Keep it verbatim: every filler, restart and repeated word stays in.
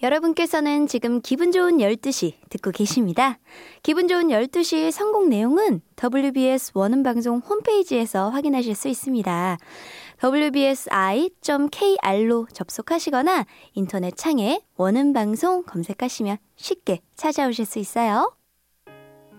여러분께서는 지금 기분 좋은 열두 시 듣고 계십니다. 기분 좋은 열두 시의 선곡 내용은 더블유비에스 원음방송 홈페이지에서 확인하실 수 있습니다. 더블유비에스아이 닷 케이알로 접속하시거나 인터넷 창에 원음방송 검색하시면 쉽게 찾아오실 수 있어요.